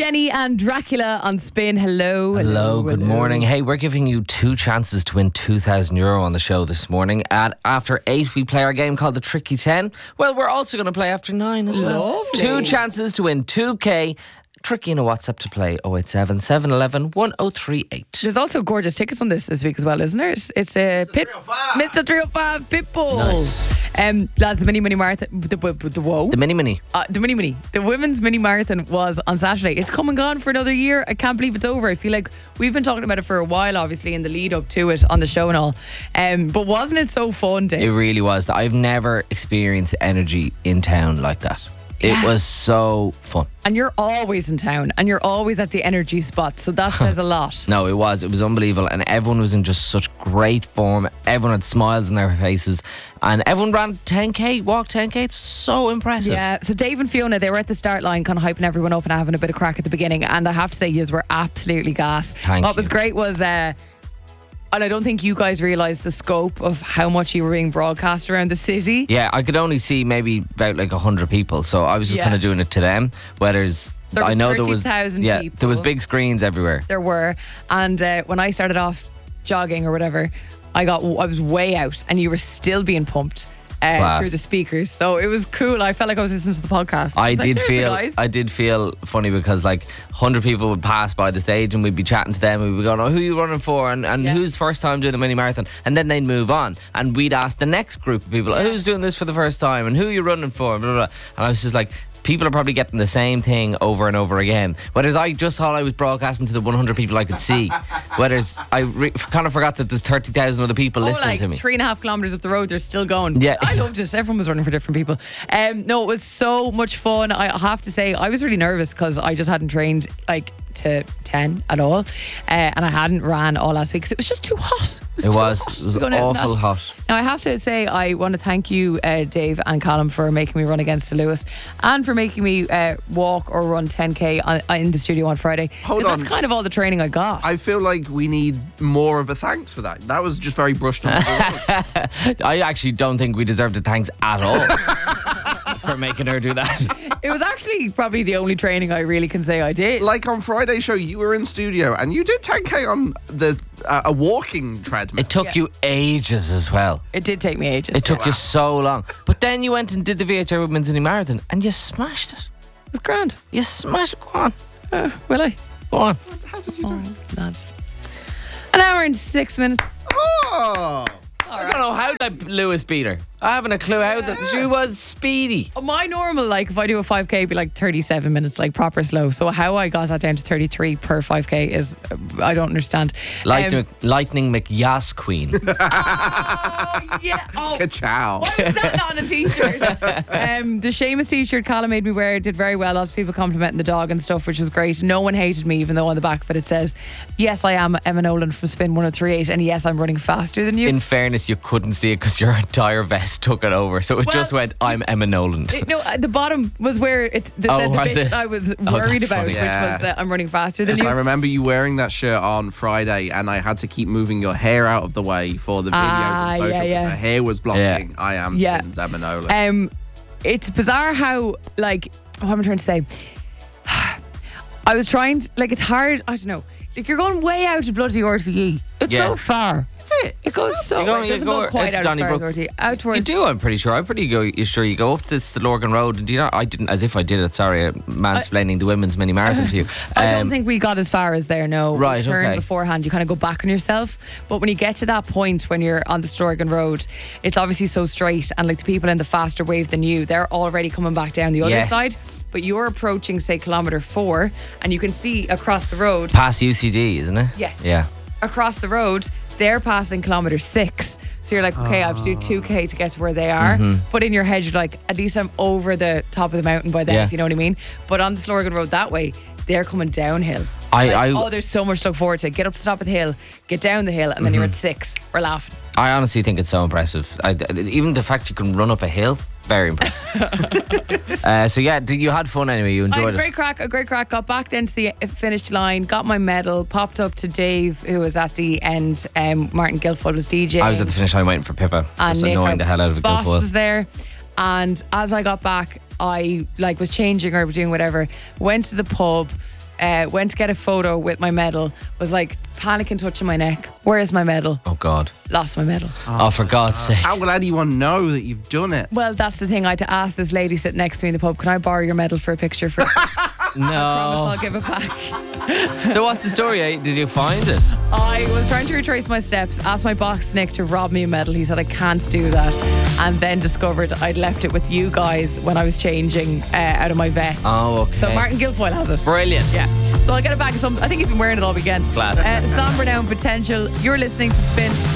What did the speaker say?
Jenny and Dracula on Spin. Hello, good morning. Hey, we're giving you 2 chances to win €2,000 on the show this morning. After 8, we play our game called the Tricky 10. Well, we're also going to play after 9 as well. Lovely. 2 chances to win 2K. Tricky in a WhatsApp to play 087 711 1038. There's also gorgeous tickets on this week as well, isn't there? It's a Mr. 305 Pitbull. Nice. Lads, the mini marathon. The Mini. The women's mini marathon was on Saturday. It's come and gone for another year. I can't believe it's over. I feel like we've been talking about it for a while, obviously, in the lead up to it on the show and all. But wasn't it so fun, Dave? It really was. I've never experienced energy in town like that. It was so fun. And you're always in town and you're always at the energy spot, so that says a lot. No, it was unbelievable, and everyone was in just such great form. Everyone had smiles on their faces, and everyone ran 10k, walked 10k. It's so impressive. Yeah, so Dave and Fiona, they were at the start line kind of hyping everyone up and having a bit of crack at the beginning, and I have to say, yous were absolutely gas. What was great was and I don't think you guys realised the scope of how much you were being broadcast around the city. Yeah, I could only see maybe about like 100 people, so I was just kind of doing it to them. Whereas there was 30,000 people. There was big screens everywhere. There were, and when I started off jogging or whatever, I was way out, and you were still being pumped through the speakers, so it was cool. I felt like I was listening to the podcast. I did feel funny because like 100 people would pass by the stage and we'd be chatting to them. We'd be going, "Oh, who are you running for?" and who's first time doing the mini marathon, and then they'd move on and we'd ask the next group of people, "Who's doing this for the first time and who are you running for?" Blah, blah, blah. And I was just like, people are probably getting the same thing over and over again. Whereas I just thought I was broadcasting to the 100 people I could see. Whereas I kind of forgot that there's 30,000 other people listening to me. 3.5 kilometres up the road, they're still going. Yeah. I loved it. Everyone was running for different people. No, it was so much fun. I have to say, I was really nervous because I just hadn't trained like to 10 at all. And I hadn't ran all last week because it was just too hot. It was awful hot. Now, I have to say, I want to thank you, Dave and Callum, for making me run against Lewis and for making me walk or run 10k in the studio on Friday. Hold on. That's kind of all the training I got. I feel like we need more of a thanks for that. That was just very brushed on. I actually don't think we deserved a thanks at all for making her do that. It was actually probably the only training I really can say I did. Like on Friday's show, you were in studio and you did 10k on a walking treadmill. It took you ages as well. It did take me ages. It took you so long. But then you went and did the VHR Women's Mini Marathon and you smashed it. It was grand. You smashed it. Go on. Will I? Go on. How did you do it? Lads. An hour and 6 minutes. Oh! I don't know how that Lewis beat her. I haven't a clue how that she was speedy. My normal, like, if I do a 5k, be like 37 minutes, like proper slow. So how I got that down to 33 per 5k is, I don't understand. Lightning McYas Queen. Oh, yeah. Oh, Ka-chow. why was that not on a t-shirt? The Seamus t-shirt Callum made me wear did very well. Lots of people complimenting the dog and stuff, which was great. No one hated me, even though on the back of it says, "Yes, I am Emma Nolan from Spin 1038, and yes, I'm running faster than you." In fairness, you couldn't see it because your entire vest took it over, so it just went, "I'm Emma Nolan." No, at the bottom was where the bit that I was worried about, funny. which was that I'm running faster than Yes, you. I remember you wearing that shirt on Friday and I had to keep moving your hair out of the way for the videos on social because her hair was blocking. I am Spin's Emma Nolan. It's bizarre how, like, what am I trying to say? I was trying to, like, it's hard, I don't know. Like, you're going way out to bloody RTE. It's so far. Is it? It goes so far. It doesn't go quite out as far as RTE. Out towards... You do, I'm pretty sure. I'm pretty sure you go up this the Lorgan Road. And do you know, I didn't, as if I did it, sorry, mansplaining the women's mini marathon to you. I don't think we got as far as there, no. Right, we turned okay. beforehand, you kind of go back on yourself. But when you get to that point when you're on the Storgan Road, it's obviously so straight, and like the people in the faster wave than you, they're already coming back down the other side. But you're approaching, say, kilometre 4, and you can see across the road. Past UCD, isn't it? Yes. Yeah. Across the road, they're passing kilometre 6. So you're like, okay, I have to do 2k to get to where they are. Mm-hmm. But in your head, you're like, at least I'm over the top of the mountain by then, if you know what I mean. But on the Slorgan Road that way, they're coming downhill. So there's so much to look forward to. Get up to the top of the hill, get down the hill, and then you're at 6. We're laughing. I honestly think it's so impressive. Even the fact you can run up a hill, very impressive. So yeah, you had fun anyway. You enjoyed it. A great crack. Got back then to the finish line, got my medal, popped up to Dave, who was at the end. Martin Guilfoyle was DJ. I was at the finish line waiting for Pippa. And just Nick, annoying the hell out of boss Guilfoyle. was there. And as I got back, I was changing or doing whatever. Went to the pub, went to get a photo with my medal, was like panicking, touching my neck. Where is my medal? Oh God. Lost my medal. Oh, for God's sake. How will anyone know that you've done it? Well, that's the thing. I had to ask this lady sitting next to me in the pub, can I borrow your medal for a picture for No. I promise I'll give it back. So what's the story, eh? Did you find it? I was trying to retrace my steps, asked my box Nick to rob me a medal. He said I can't do that, and then discovered I'd left it with you guys when I was changing out of my vest. Oh, okay. So Martin Guilfoyle has it. Brilliant. Yeah. So I'll get it back. I think he's been wearing it all weekend. Class. Sam Brown, Potential. You're listening to Spin.